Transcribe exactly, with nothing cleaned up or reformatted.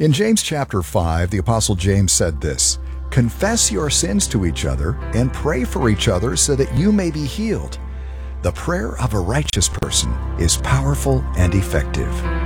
In James chapter five, the Apostle James said this, "Confess your sins to each other and pray for each other so that you may be healed. The prayer of a righteous person is powerful and effective."